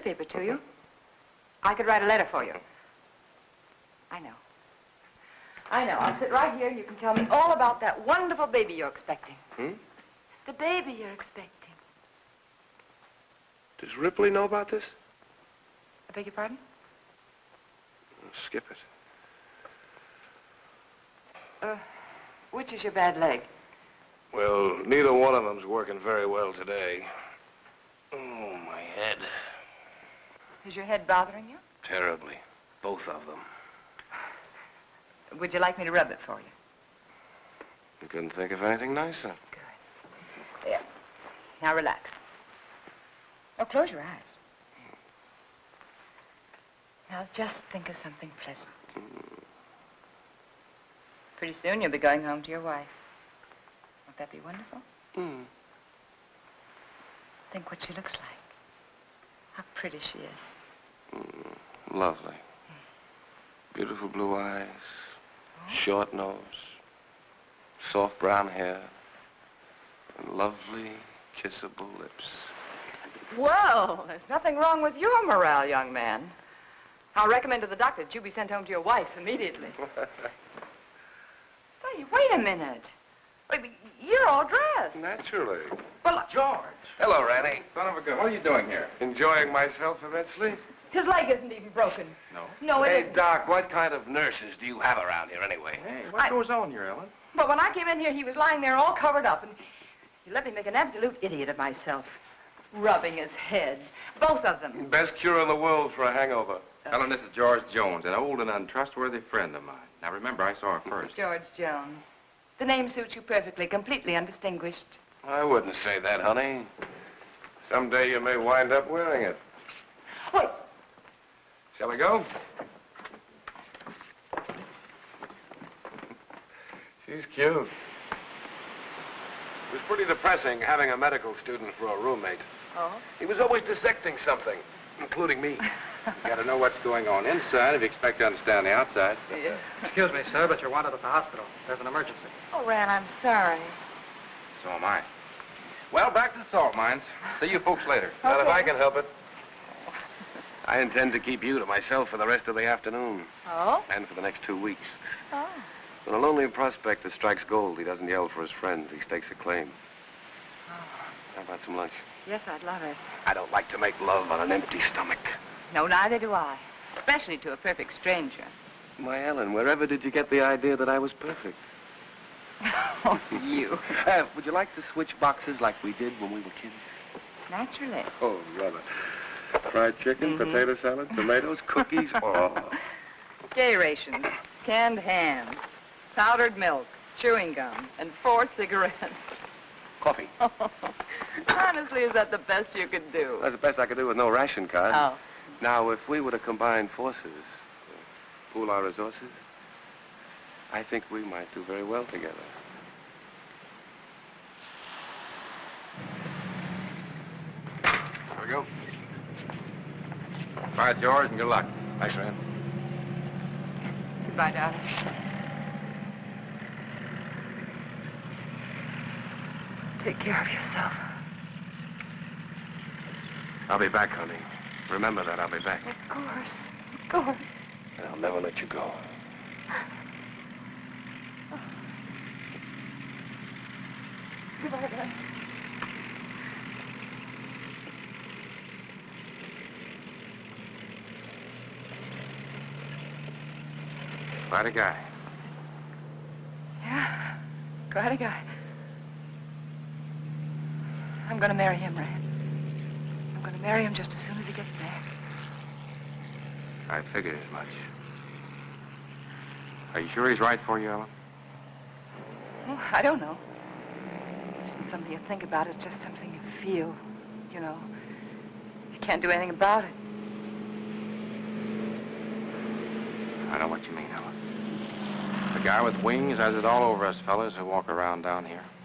newspaper to you. I could write a letter for you. I know. I know. I'll sit right here and you can tell me all about that wonderful baby you're expecting. The baby you're expecting. Does Ripley know about this? I beg your pardon? Skip it. Which is your bad leg? Well, neither one of them's working very well today. Oh, my head. Is your head bothering you? Terribly. Both of them. Would you like me to rub it for you? You couldn't think of anything nicer. Good. There. Now relax. Oh, close your eyes. Now just think of something pleasant. Pretty soon you'll be going home to your wife. Won't that be wonderful? Think what she looks like. How pretty she is. Lovely. Beautiful blue eyes. Short nose. Soft brown hair. And lovely, kissable lips. Well, there's nothing wrong with your morale, young man. I'll recommend to the doctor that you be sent home to your wife immediately. Hey, wait a minute. You're all dressed. Naturally. Well, George. Hello, Ranny. Son of a gun. What are you doing here? Enjoying myself immensely? his leg isn't even broken. No? No, it Hey, isn't. Doc, what kind of nurses do you have around here anyway? Hey, what goes on here, Ellen? But when I came in here, he was lying there all covered up, and he let me make an absolute idiot of myself. Rubbing his head. Both of them. Best cure in the world for a hangover. Ellen, this is George Jones, an old and untrustworthy friend of mine. Now, remember, I saw her first. George Jones. The name suits you perfectly, completely undistinguished. I wouldn't say that, honey. Someday you may wind up wearing it. Wait. Shall we go? She's cute. It was pretty depressing having a medical student for a roommate. Oh? He was always dissecting something, including me. You gotta know what's going on inside if you expect to understand the outside. Yeah. Excuse me, sir, but you're wanted at the hospital. There's an emergency. Oh, Ran, I'm sorry. So am I. Well, back to the salt mines. See you folks later. Not if I can help it. I intend to keep you to myself for the rest of the afternoon. Oh? And for the next 2 weeks. Oh. When a lonely prospector strikes gold, he doesn't yell for his friends. He stakes a claim. How about some lunch? Yes, I'd love it. I don't like to make love on an empty stomach. No, neither do I. Especially to a perfect stranger. My Ellen, wherever did you get the idea that I was perfect? Oh, you. Would you like to switch boxes like we did when we were kids? Naturally. Oh, brother. Fried chicken, potato salad, tomatoes, cookies. Oh. Gay rations, canned hams, powdered milk, chewing gum, and 4 cigarettes. Coffee. Honestly, is that the best you could do? That's the best I could do with no ration card. Oh. Now, if we were to combine forces, pool our resources, I think we might do very well together. Here we go. Bye, George, and good luck. Thanks, man. Goodbye, darling. Take care of yourself. I'll be back, honey. Remember that, I'll be back. Of course. Of course. And I'll never let you go. Goodbye, darling. Quite a guy. Yeah, quite a guy. I'm going to marry him, Rand. I'm going to marry him just as soon as he gets back. I figured as much. Are you sure he's right for you, Ellen? Oh, I don't know. It isn't something you think about. It's just something you feel. You know, you can't do anything about it. I know what you mean, Ellen. The guy with wings has it all over us fellas who walk around down here.